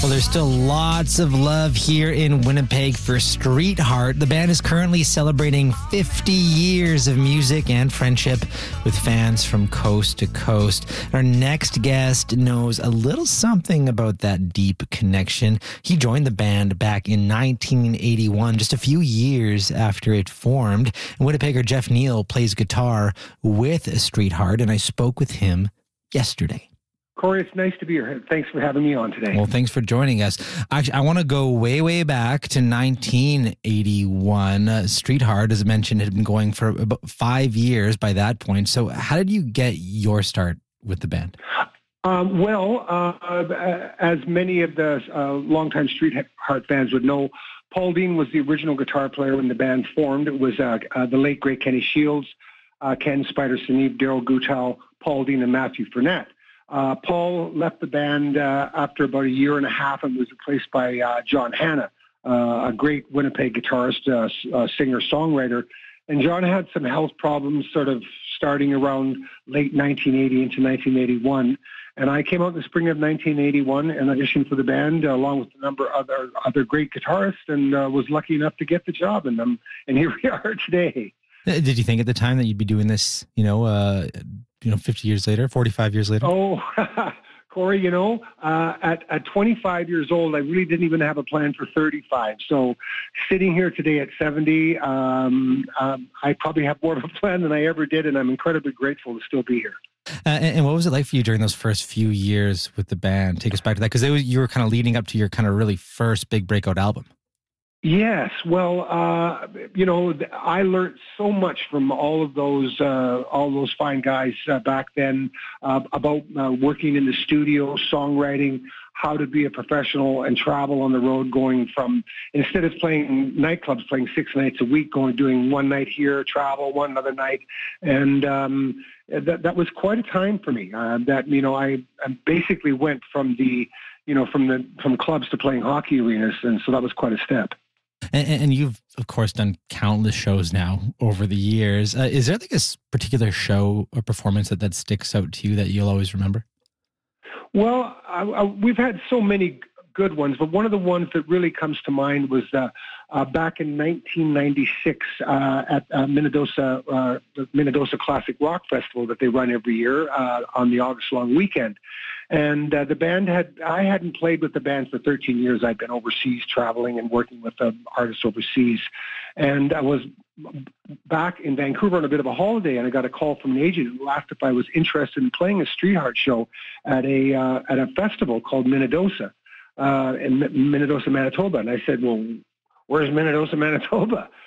Well, there's still lots of love here in Winnipeg for Street Heart. The band is currently celebrating 50 years of music and friendship with fans from coast to coast. Our next guest knows a little something about that deep connection. He joined the band back in 1981, just a few years after it formed. And Winnipegger Jeff Neal plays guitar with Street Heart, and I spoke with him yesterday. Corey, it's nice to be here. Thanks for having me on today. Well, thanks for joining us. Actually, I want to go way, way back to 1981. Street Heart, as I mentioned, had been going for about 5 years by that point. So how did you get your start with the band? As many of the longtime Street Heart fans would know, Paul Dean was the original guitar player when the band formed. It was the late, great Kenny Shields, Ken Spider Seneve, Daryl Gutow, Paul Dean, and Matthew Fournette. Paul left the band after about a year and a half and was replaced by John Hanna, a great Winnipeg guitarist, singer-songwriter. And John had some health problems sort of starting around late 1980 into 1981. And I came out in the spring of 1981 and auditioned for the band along with a number of other great guitarists, and was lucky enough to get the job. And here we are today. Did you think at the time that you'd be doing this, 50 years later, 45 years later? Oh, Corey, at 25 years old, I really didn't even have a plan for 35. So sitting here today at 70, I probably have more of a plan than I ever did, and I'm incredibly grateful to still be here. And what was it like for you during those first few years with the band? Take us back to that, because you were kind of leading up to your kind of really first big breakout album. Yes, well, I learned so much from all those fine guys back then about working in the studio, songwriting, how to be a professional and travel on the road, going from, instead of playing nightclubs, playing 6 nights a week, doing one night here, travel one other night, and that was quite a time for me. I basically went from from clubs to playing hockey arenas, and so that was quite a step. And you've, of course, done countless shows now over the years. Is there like a particular show or performance that sticks out to you that you'll always remember? Well, we've had so many good ones, but one of the ones that really comes to mind was back in 1996 at the Minnedosa Classic Rock Festival that they run every year on the August long weekend. And the band I hadn't played with the band for 13 years. I'd been overseas traveling and working with artists overseas. And I was back in Vancouver on a bit of a holiday, and I got a call from an agent who asked if I was interested in playing a Street Heart show at a festival called Minnedosa in Minnedosa, Manitoba. And I said, well, where's Minnedosa, Manitoba?